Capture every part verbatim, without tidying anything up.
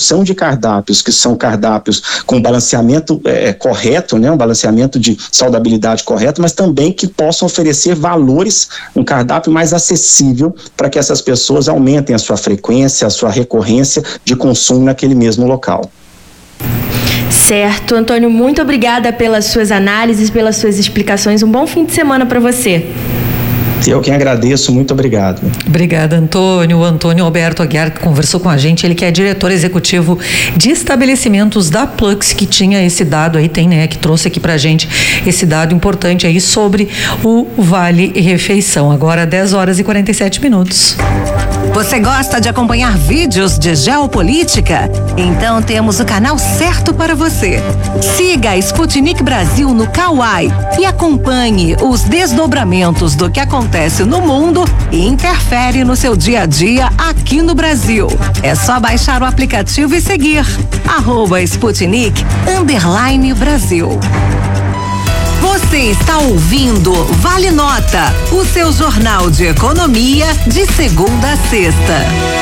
construção de cardápios, que são cardápios com balanceamento é, correto, né, um balanceamento de saudabilidade correto, mas também que possam oferecer valores, um cardápio mais acessível para que essas pessoas aumentem a sua frequência, a sua recorrência de consumo naquele mesmo local. Certo, Antônio, muito obrigada pelas suas análises, pelas suas explicações. Um bom fim de semana para você. Eu quem agradeço, muito obrigado. Obrigada, Antônio. O Antônio Alberto Aguiar que conversou com a gente, ele que é diretor executivo de estabelecimentos da Plux, que tinha esse dado aí, tem, né, que trouxe aqui pra gente esse dado importante aí sobre o Vale Refeição. Agora dez horas e quarenta e sete minutos. Você gosta de acompanhar vídeos de geopolítica? Então temos o canal certo para você. Siga a Sputnik Brasil no Kawai e acompanhe os desdobramentos do que acontece no mundo e interfere no seu dia a dia aqui no Brasil. É só baixar o aplicativo e seguir arroba Sputnik underline Brasil. Você está ouvindo Vale Nota, o seu jornal de economia de segunda a sexta.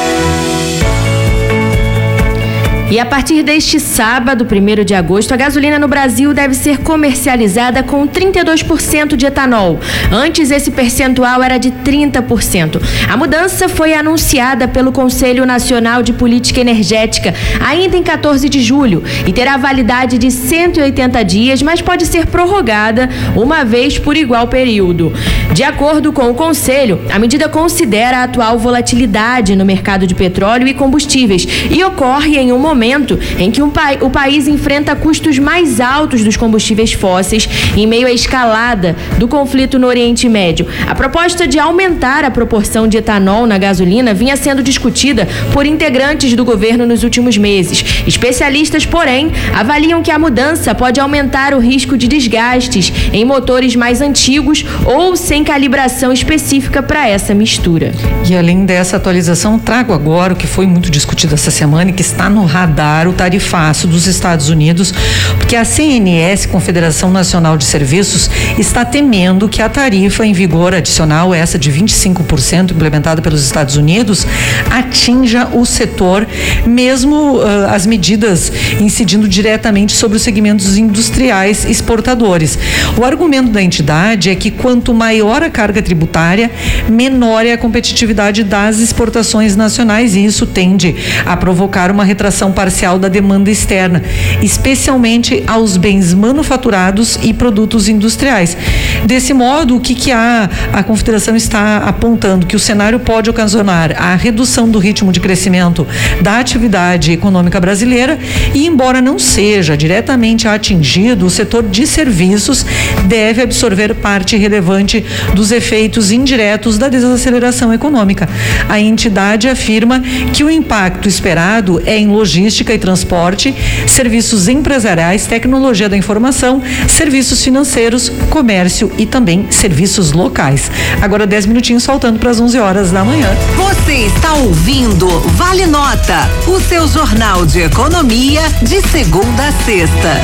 E a partir deste sábado, primeiro de agosto, a gasolina no Brasil deve ser comercializada com trinta e dois por cento de etanol. Antes, esse percentual era de trinta por cento. A mudança foi anunciada pelo Conselho Nacional de Política Energética ainda em quatorze de julho e terá validade de cento e oitenta dias, mas pode ser prorrogada uma vez por igual período. De acordo com o Conselho, a medida considera a atual volatilidade no mercado de petróleo e combustíveis e ocorre em um momento momento em que um pa- o país enfrenta custos mais altos dos combustíveis fósseis em meio à escalada do conflito no Oriente Médio. A proposta de aumentar a proporção de etanol na gasolina vinha sendo discutida por integrantes do governo nos últimos meses. Especialistas, porém, avaliam que a mudança pode aumentar o risco de desgastes em motores mais antigos ou sem calibração específica para essa mistura. E além dessa atualização, trago agora o que foi muito discutido essa semana e que está no radar, o tarifaço dos Estados Unidos, porque a C N S, Confederação Nacional de Serviços, está temendo que a tarifa em vigor adicional, essa de vinte e cinco por cento implementada pelos Estados Unidos, atinja o setor, mesmo uh, as medidas incidindo diretamente sobre os segmentos industriais exportadores. O argumento da entidade é que quanto maior a carga tributária, menor é a competitividade das exportações nacionais, e isso tende a provocar uma retração parcial da demanda externa, especialmente aos bens manufaturados e produtos industriais. Desse modo, o que, que a, a Confederação está apontando? Que o cenário pode ocasionar a redução do ritmo de crescimento da atividade econômica brasileira e, embora não seja diretamente atingido, o setor de serviços deve absorver parte relevante dos efeitos indiretos da desaceleração econômica. A entidade afirma que o impacto esperado é em logística e transporte, serviços empresariais, tecnologia da informação, serviços financeiros, comércio e também serviços locais. Agora dez minutinhos faltando para as onze horas da manhã. Você está ouvindo Vale Nota, o seu jornal de economia de segunda a sexta.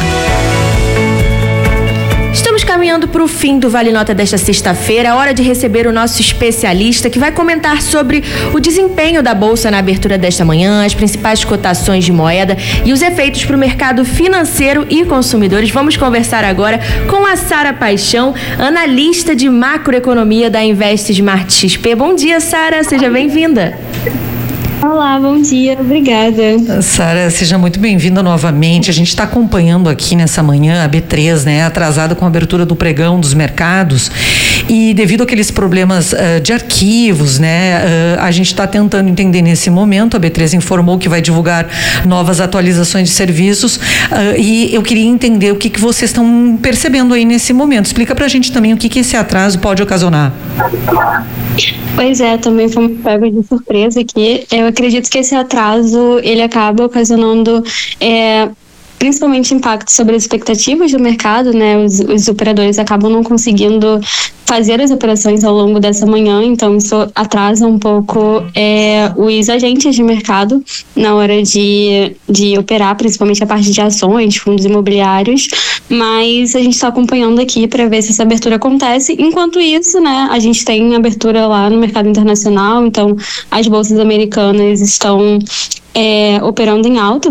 Estamos caminhando para o fim do Vale Nota desta sexta-feira. Hora de receber o nosso especialista que vai comentar sobre o desempenho da Bolsa na abertura desta manhã, as principais cotações de moeda e os efeitos para o mercado financeiro e consumidores. Vamos conversar agora com a Sara Paixão, analista de macroeconomia da Invest Smart X P. Bom dia, Sara. Seja bem-vinda. Olá, bom dia, obrigada. Sara, seja muito bem-vinda novamente. A gente está acompanhando aqui nessa manhã a B três, né, atrasada com a abertura do pregão dos mercados, e devido àqueles problemas uh, de arquivos, né, uh, a gente está tentando entender nesse momento. A B três informou que vai divulgar novas atualizações de serviços, uh, e eu queria entender o que, que vocês estão percebendo aí nesse momento. Explica pra gente também o que, que esse atraso pode ocasionar. Pois é, também foi uma pega de surpresa aqui. Eu acredito que esse atraso, ele acaba ocasionando é, principalmente impacto sobre as expectativas do mercado, né? Os, os operadores acabam não conseguindo fazer as operações ao longo dessa manhã, então isso atrasa um pouco é, os agentes de mercado na hora de, de operar, principalmente a parte de ações, fundos imobiliários, mas a gente está acompanhando aqui para ver se essa abertura acontece. Enquanto isso, né, a gente tem abertura lá no mercado internacional, então as bolsas americanas estão é, operando em alta.